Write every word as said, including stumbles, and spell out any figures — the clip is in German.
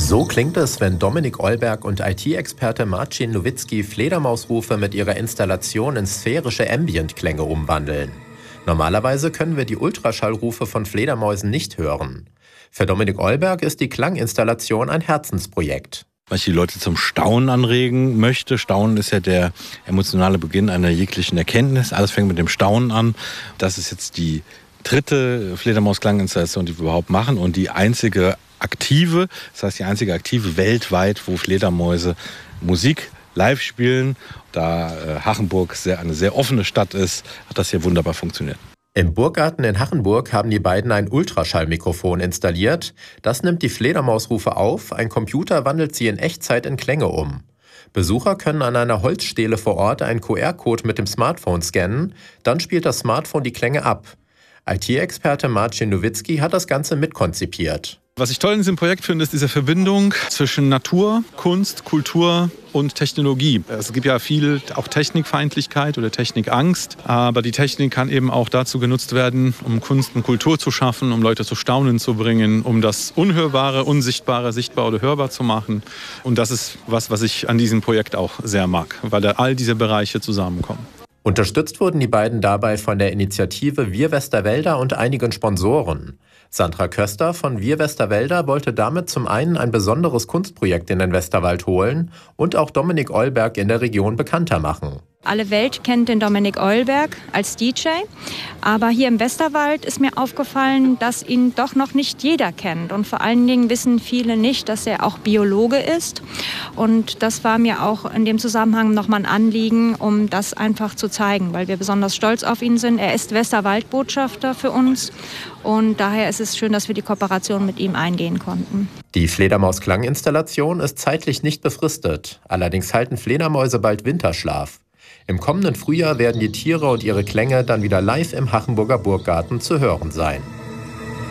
So klingt es, wenn Dominik Eulberg und I T-Experte Marcin Nowitzki Fledermausrufe mit ihrer Installation in sphärische Ambient-Klänge umwandeln. Normalerweise können wir die Ultraschallrufe von Fledermäusen nicht hören. Für Dominik Eulberg ist die Klanginstallation ein Herzensprojekt. Was ich die Leute zum Staunen anregen möchte. Staunen ist ja der emotionale Beginn einer jeglichen Erkenntnis. Alles fängt mit dem Staunen an. Das ist jetzt die dritte Fledermaus-Klanginstallation, die wir überhaupt machen und die einzige aktive, das heißt die einzige aktive weltweit, wo Fledermäuse Musik live spielen. Da äh, Hachenburg sehr, eine sehr offene Stadt ist, hat das hier wunderbar funktioniert. Im Burggarten in Hachenburg haben die beiden ein Ultraschallmikrofon installiert. Das nimmt die Fledermausrufe auf, ein Computer wandelt sie in Echtzeit in Klänge um. Besucher können an einer Holzstele vor Ort einen Q R-Code mit dem Smartphone scannen, dann spielt das Smartphone die Klänge ab. I T-Experte Marcin Nowitzki hat das Ganze mitkonzipiert. Was ich toll in diesem Projekt finde, ist diese Verbindung zwischen Natur, Kunst, Kultur und Technologie. Es gibt ja viel auch Technikfeindlichkeit oder Technikangst, aber die Technik kann eben auch dazu genutzt werden, um Kunst und Kultur zu schaffen, um Leute zu Staunen zu bringen, um das Unhörbare, Unsichtbare sichtbar oder hörbar zu machen. Und das ist was, was ich an diesem Projekt auch sehr mag, weil da all diese Bereiche zusammenkommen. Unterstützt wurden die beiden dabei von der Initiative Wir Westerwälder und einigen Sponsoren. Sandra Köster von Wir Westerwälder wollte damit zum einen ein besonderes Kunstprojekt in den Westerwald holen und auch Dominik Eulberg in der Region bekannter machen. Alle Welt kennt den Dominik Eulberg als D J, aber hier im Westerwald ist mir aufgefallen, dass ihn doch noch nicht jeder kennt. Und vor allen Dingen wissen viele nicht, dass er auch Biologe ist. Und das war mir auch in dem Zusammenhang nochmal ein Anliegen, um das einfach zu zeigen, weil wir besonders stolz auf ihn sind. Er ist Westerwaldbotschafter für uns und daher ist es schön, dass wir die Kooperation mit ihm eingehen konnten. Die Fledermaus-Klanginstallation ist zeitlich nicht befristet. Allerdings halten Fledermäuse bald Winterschlaf. Im kommenden Frühjahr werden die Tiere und ihre Klänge dann wieder live im Hachenburger Burggarten zu hören sein.